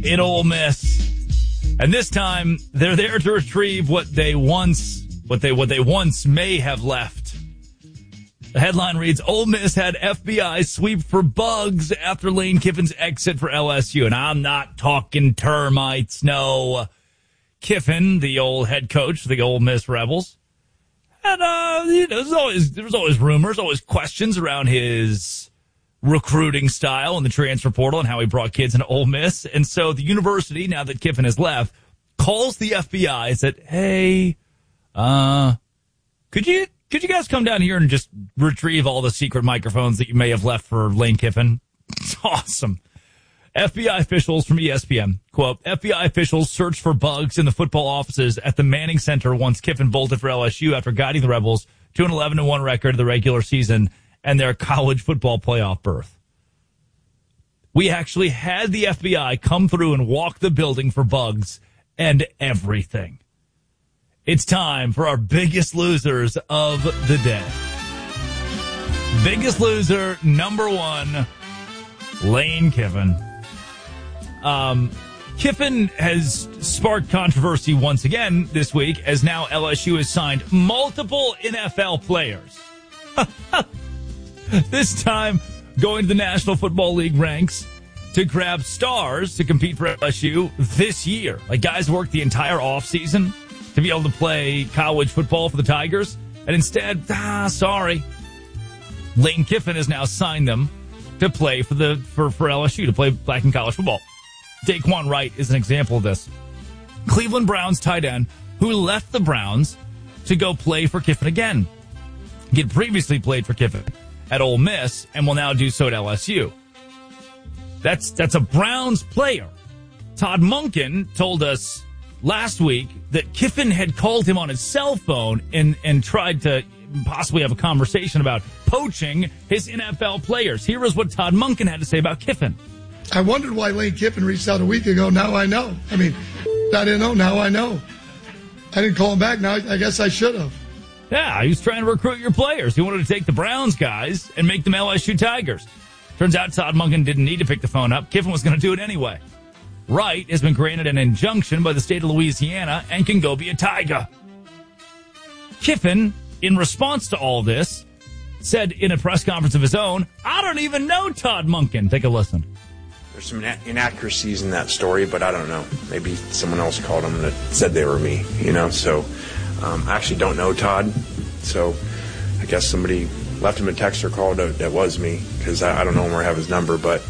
in Ole Miss. And this time, they're there to retrieve what they once may have left. The headline reads, Ole Miss had FBI sweep for bugs after Lane Kiffin's exit for LSU. And I'm not talking termites, no. Kiffin, the old head coach of the Ole Miss Rebels, and there was always rumors, always questions around his recruiting style in the transfer portal and how he brought kids into Ole Miss. And so the university, now that Kiffin has left, calls the FBI and said, hey, could you guys come down here and just retrieve all the secret microphones that you may have left for Lane Kiffin? It's awesome. FBI officials from ESPN, quote, FBI officials searched for bugs in the football offices at the Manning Center once Kiffin bolted for LSU after guiding the Rebels to an 11-1 record of the regular season and their college football playoff berth. We actually had the FBI come through and walk the building for bugs and everything. It's time for our biggest losers of the day. Biggest loser, number one, Lane Kiffin. Kiffin has sparked controversy once again this week as now LSU has signed multiple NFL players. This time going to the National Football League ranks to grab stars to compete for LSU this year. Like guys worked the entire offseason to be able to play college football for the Tigers. And instead, sorry. Lane Kiffin has now signed them to play for LSU, to play black in college football. Daquan Wright is an example of this. Cleveland Browns tight end who left the Browns to go play for Kiffin again. He had previously played for Kiffin at Ole Miss and will now do so at LSU. That's a Browns player. Todd Monken told us last week that Kiffin had called him on his cell phone and tried to possibly have a conversation about poaching his NFL players. Here is what Todd Monken had to say about Kiffin. I wondered why Lane Kiffin reached out a week ago. Now I know. I didn't know. Now I know. I didn't call him back. Now I guess I should have. Yeah, he was trying to recruit your players. He wanted to take the Browns guys and make them LSU Tigers. Turns out Todd Monken didn't need to pick the phone up. Kiffin was going to do it anyway. Wright has been granted an injunction by the state of Louisiana and can go be a Tiger. Kiffin, in response to all this, said in a press conference of his own, I don't even know Todd Monken. Take a listen. There's some inaccuracies in that story, but I don't know. Maybe someone else called them that said they were me, So I actually don't know Todd. So I guess somebody left him a text or call that was me because I don't know him or have his number. But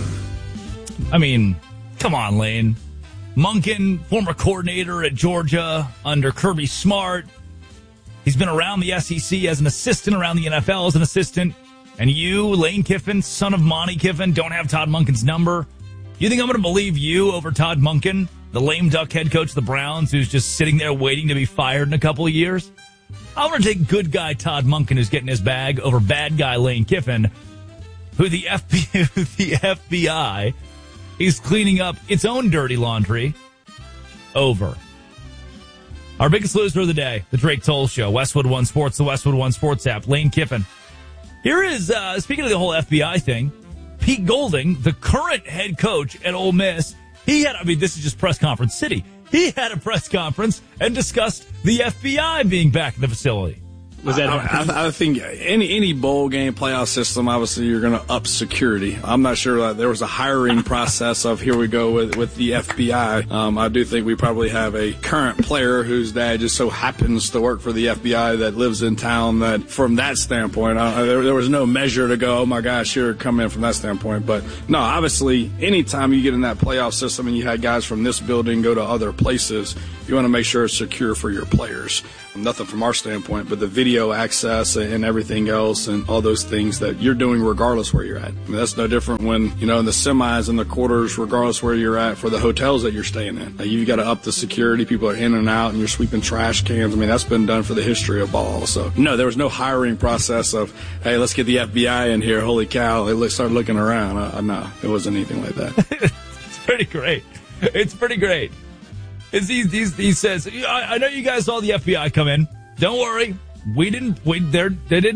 come on, Lane. Monken, former coordinator at Georgia under Kirby Smart. He's been around the SEC as an assistant, around the NFL as an assistant. And you, Lane Kiffin, son of Monty Kiffin, don't have Todd Monken's number. You think I'm going to believe you over Todd Monken, the lame duck head coach of the Browns, who's just sitting there waiting to be fired in a couple of years? I'm going to take good guy Todd Monken, who's getting his bag, over bad guy Lane Kiffin, who the FBI is cleaning up its own dirty laundry over. Our biggest loser of the day, the Drake Toll Show, Westwood One Sports, the Westwood One Sports app, Lane Kiffin. Here is, speaking of the whole FBI thing, Pete Golding, the current head coach at Ole Miss, this is just press conference city. He had a press conference and discussed the FBI being back in the facility. Was that? I think any bowl game playoff system, obviously you're going to up security. I'm not sure that there was a hiring process of here we go with the FBI. I do think we probably have a current player whose dad just so happens to work for the FBI that lives in town. That from that standpoint, there was no measure to go, oh my gosh, here come in from that standpoint. But no, obviously, anytime you get in that playoff system and you had guys from this building go to other places, you want to make sure it's secure for your players. Nothing from our standpoint, but the video access and everything else and all those things that you're doing regardless where you're at. That's no different when, in the semis and the quarters, regardless where you're at for the hotels that you're staying in. You've got to up the security. People are in and out and you're sweeping trash cans. That's been done for the history of ball. So, no, there was no hiring process of, hey, let's get the FBI in here. Holy cow. They started looking around. No, it wasn't anything like that. It's pretty great. It's pretty great. He says, I know you guys saw the FBI come in. Don't worry. We didn't bring the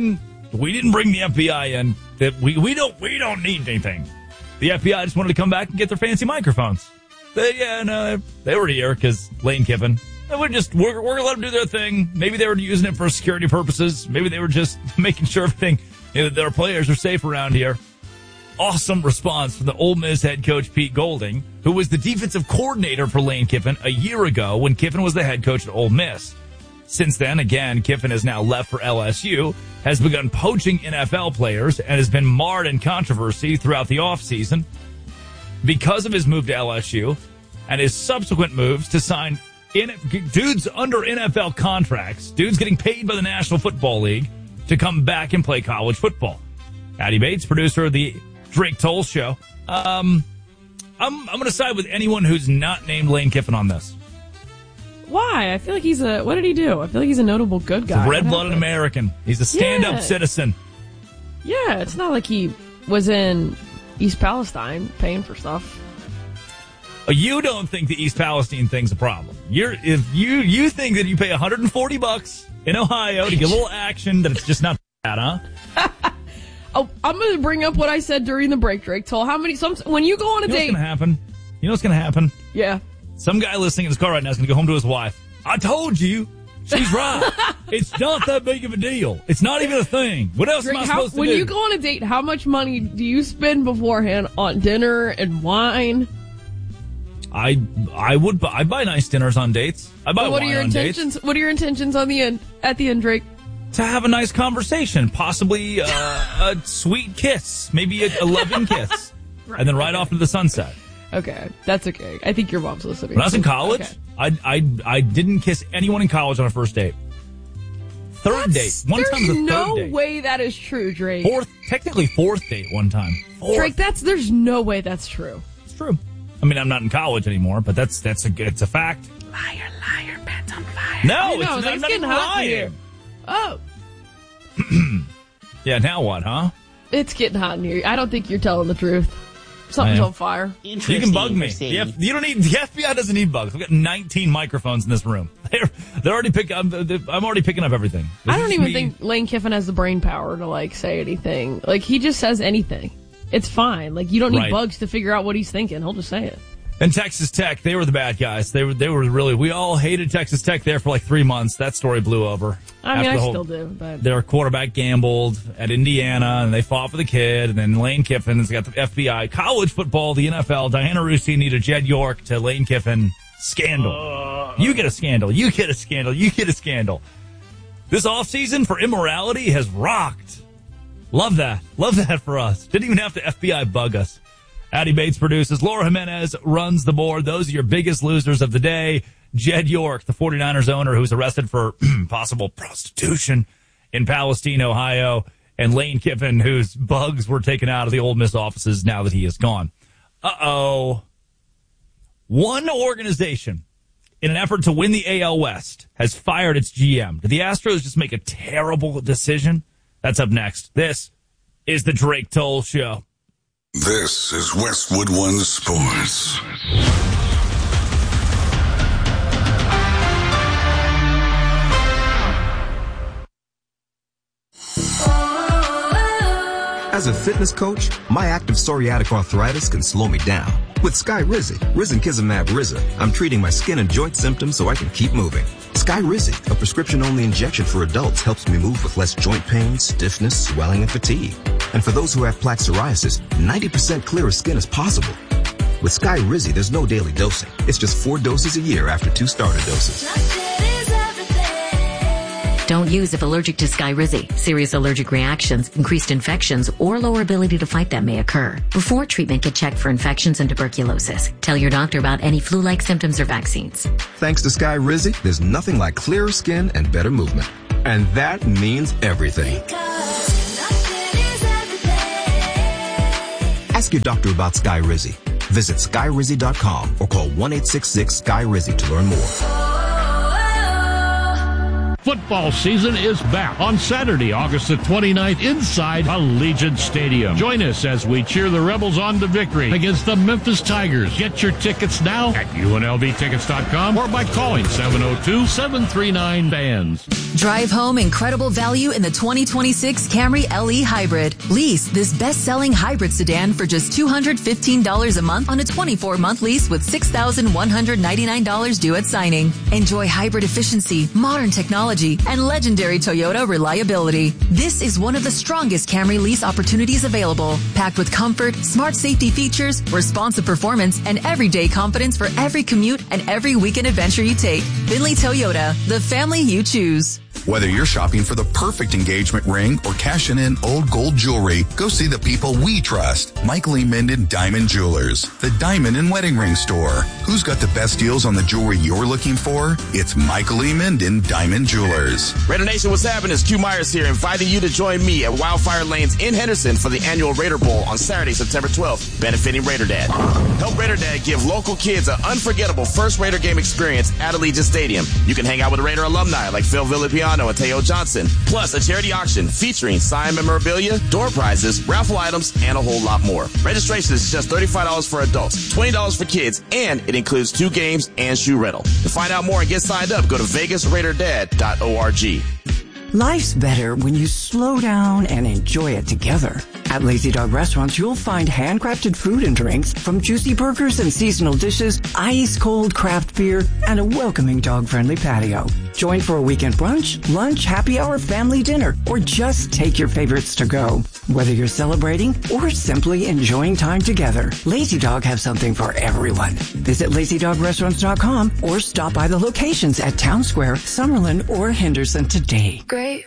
FBI in. We don't need anything. The FBI just wanted to come back and get their fancy microphones. They were here because Lane Kiffin. We're going to let them do their thing. Maybe they were using it for security purposes. Maybe they were just making sure everything, that their players are safe around here. Awesome response from the Ole Miss head coach Pete Golding, who was the defensive coordinator for Lane Kiffin a year ago when Kiffin was the head coach at Ole Miss. Since then, again, Kiffin has now left for LSU, has begun poaching NFL players, and has been marred in controversy throughout the offseason because of his move to LSU and his subsequent moves to sign dudes under NFL contracts, dudes getting paid by the National Football League to come back and play college football. Addy Bates, producer of the Drake Toll Show. I'm going to side with anyone who's not named Lane Kiffin on this. Why? I feel like what did he do? I feel like he's a notable good guy. Red-blooded American. He's a stand-up citizen. Yeah, it's not like he was in East Palestine paying for stuff. You don't think the East Palestine thing's a problem. If you think that you pay $140 in Ohio to get a little action, that it's just not bad, huh? Oh, I'm going to bring up what I said during the break, Drake Toll. When you go on a date... You know what's going to happen? Yeah. Some guy listening in his car right now is going to go home to his wife. I told you. She's right. It's not that big of a deal. It's not even a thing. What else am I supposed to do? When you go on a date, how much money do you spend beforehand on dinner and wine? I buy nice dinners on dates. I buy wine on dates. What are your intentions at the end, Drake? To have a nice conversation, possibly a sweet kiss, maybe a loving kiss, right, and then right off into the sunset. Okay, that's okay. I think your mom's listening. When I was in college, I didn't kiss anyone in college on a first date. Third date. One time was a third date. There's no way that is true, Drake. Technically fourth date one time. Drake, there's no way that's true. It's true. I mean, I'm not in college anymore, but it's a fact. Liar, pants on fire. No, it's getting hot in here. Oh. Yeah, now what, huh? It's getting hot in here. I don't think you're telling the truth. Something's on fire. You can bug me. The FBI doesn't need bugs. We've got 19 microphones in this room. They're already picking up. I'm already picking up everything. I don't even think Lane Kiffin has the brain power to say anything. He just says anything. It's fine. You don't need bugs to figure out what he's thinking. He'll just say it. And Texas Tech, they were the bad guys. They were really, we all hated Texas Tech there for 3 months. That story blew over. I mean, I still do. But their quarterback gambled at Indiana, and they fought for the kid. And then Lane Kiffin's got the FBI. College football, the NFL, Diana Rusi needed Jed York to Lane Kiffin scandal. You get a scandal. You get a scandal. You get a scandal. This offseason for immorality has rocked. Love that. Love that for us. Didn't even have to FBI bug us. Addy Bates produces. Laura Jimenez runs the board. Those are your biggest losers of the day. Jed York, the 49ers owner who's arrested for possible prostitution in Palestine, Ohio, and Lane Kiffin, whose bugs were taken out of the Ole Miss offices now that he is gone. Uh-oh. One organization, in an effort to win the AL West, has fired its GM. Did the Astros just make a terrible decision? That's up next. This is the Drake Toll Show. This is Westwood One Sports. As a fitness coach, my active psoriatic arthritis can slow me down. With Skyrizi, Risankizumab Riza, I'm treating my skin and joint symptoms so I can keep moving. Skyrizi, a prescription-only injection for adults, helps me move with less joint pain, stiffness, swelling, and fatigue. And for those who have plaque psoriasis, 90% clearer skin is possible. With Skyrizi, there's no daily dosing. It's just 4 doses a year after 2 starter doses. Don't use if allergic to Skyrizi. Serious allergic reactions, increased infections, or lower ability to fight them may occur. Before treatment, get checked for infections and tuberculosis. Tell your doctor about any flu-like symptoms or vaccines. Thanks to Skyrizi, there's nothing like clearer skin and better movement. And that means everything. Ask your doctor about Skyrizi. Visit Skyrizi.com or call 1-866-SKYRIZI to learn more. Football season is back on Saturday, August the 29th, inside Allegiant Stadium. Join us as we cheer the Rebels on to victory against the Memphis Tigers. Get your tickets now at UNLVtickets.com or by calling 702-739-FANS. Drive home incredible value in the 2026 Camry LE Hybrid. Lease this best-selling hybrid sedan for just $215 a month on a 24-month lease with $6,199 due at signing. Enjoy hybrid efficiency, modern technology, and legendary Toyota reliability. This is one of the strongest Camry lease opportunities available, packed with comfort, smart safety features, responsive performance, and everyday confidence for every commute and every weekend adventure you take. Finley Toyota, the family you choose. Whether you're shopping for the perfect engagement ring or cashing in old gold jewelry, go see the people we trust. Michael E. Minden Diamond Jewelers, the diamond and wedding ring store. Who's got the best deals on the jewelry you're looking for? It's Michael E. Minden Diamond Jewelers. Raider Nation, what's happening? It's Q Myers here, inviting you to join me at Wildfire Lanes in Henderson for the annual Raider Bowl on Saturday, September 12th, benefiting Raider Dad. Help Raider Dad give local kids an unforgettable first Raider game experience at Allegiant Stadium. You can hang out with Raider alumni like Phil Villapiano and Teo Johnson, plus a charity auction featuring signed memorabilia, door prizes, raffle items, and a whole lot more. Registration is just $35 for adults, $20 for kids, and it includes 2 games and shoe rental. To find out more and get signed up, go to VegasRaiderDad.org. Life's better when you slow down and enjoy it together. At Lazy Dog Restaurants, you'll find handcrafted food and drinks, from juicy burgers and seasonal dishes, ice-cold craft beer, and a welcoming dog-friendly patio. Join for a weekend brunch, lunch, happy hour, family dinner, or just take your favorites to go. Whether you're celebrating or simply enjoying time together, Lazy Dog has something for everyone. Visit LazyDogRestaurants.com or stop by the locations at Town Square, Summerlin, or Henderson today. Great